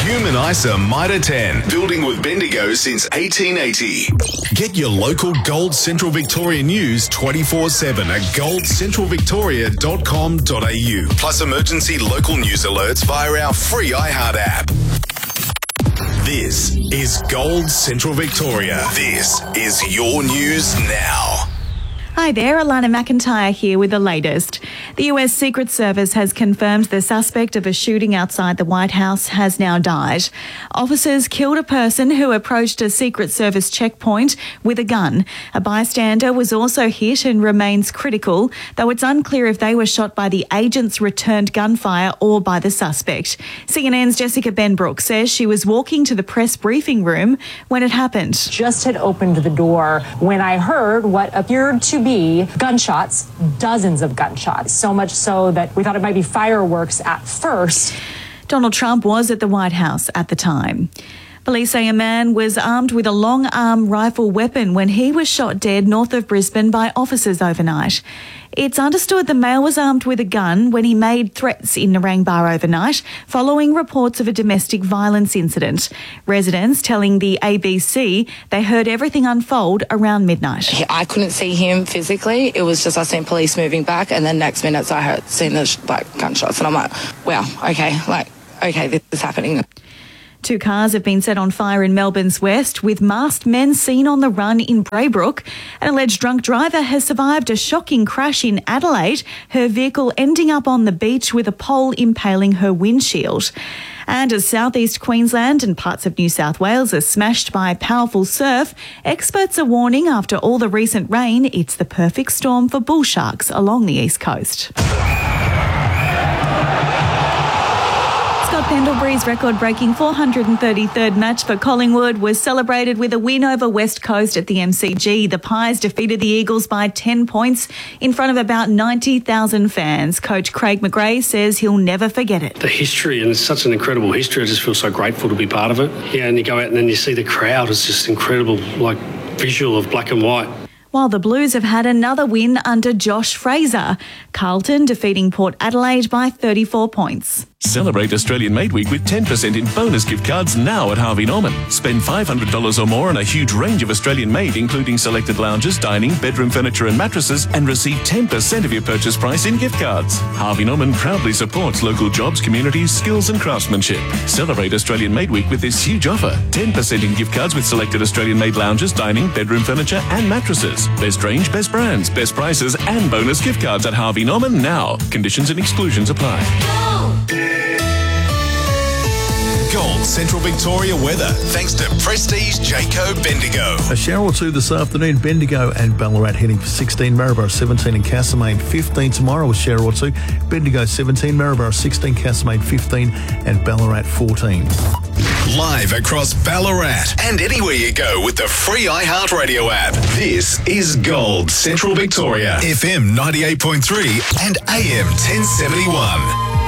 Human ISA Mitre 10, building with Bendigo since 1880. Get your local Gold Central Victoria news 24/7 at goldcentralvictoria.com.au. Plus emergency local news alerts via our free iHeart app. This is Gold Central Victoria. This is your news now. Hi there, Alana McIntyre here with the latest. The US Secret Service has confirmed the suspect of a shooting outside the White House has now died. Officers killed a person who approached a Secret Service checkpoint with a gun. A bystander was also hit and remains critical, though it's unclear if they were shot by the agent's returned gunfire or by the suspect. CNN's Jessica Benbrook says she was walking to the press briefing room when it happened. Just had opened the door when I heard what appeared to be gunshots, dozens of gunshots, so much so that we thought it might be fireworks at first. Donald Trump was at the White House at the time. Police say a man was armed with a long-arm rifle weapon when he was shot dead north of Brisbane by officers overnight. It's understood the male was armed with a gun when he made threats in Narangba overnight, following reports of a domestic violence incident. Residents telling the ABC they heard everything unfold around midnight. I couldn't see him physically. It was just I seen police moving back, and then next minutes I seen the gunshots, and I'm like, wow, okay, this is happening. 2 cars have been set on fire in Melbourne's west, with masked men seen on the run in Braybrook. An alleged drunk driver has survived a shocking crash in Adelaide, her vehicle ending up on the beach with a pole impaling her windshield. And as southeast Queensland and parts of New South Wales are smashed by powerful surf, experts are warning after all the recent rain, it's the perfect storm for bull sharks along the east coast. Scott Pendlebury's record-breaking 433rd match for Collingwood was celebrated with a win over West Coast at the MCG. The Pies defeated the Eagles by 10 points in front of about 90,000 fans. Coach Craig McRae says he'll never forget it. The history, and it's such an incredible history, I just feel so grateful to be part of it. Yeah, and you go out and then you see the crowd, it's just incredible, visual of black and white. While the Blues have had another win under Josh Fraser. Carlton defeating Port Adelaide by 34 points. Celebrate Australian Made Week with 10% in bonus gift cards now at Harvey Norman. Spend $500 or more on a huge range of Australian made, including selected lounges, dining, bedroom furniture and mattresses, and receive 10% of your purchase price in gift cards. Harvey Norman proudly supports local jobs, communities, skills and craftsmanship. Celebrate Australian Made Week with this huge offer. 10% in gift cards with selected Australian made lounges, dining, bedroom furniture and mattresses. Best range, best brands, best prices and bonus gift cards at Harvey Norman now. Conditions and exclusions apply. Gold Central Victoria weather, thanks to Prestige Jayco Bendigo. A shower or two this afternoon, Bendigo and Ballarat heading for 16, Maryborough 17 and Castlemaine 15 tomorrow with shower or two. Bendigo 17, Maryborough 16, Castlemaine 15 and Ballarat 14. Live across Ballarat and anywhere you go with the free iHeartRadio app. This is Gold Central Victoria, FM 98.3 and AM 1071.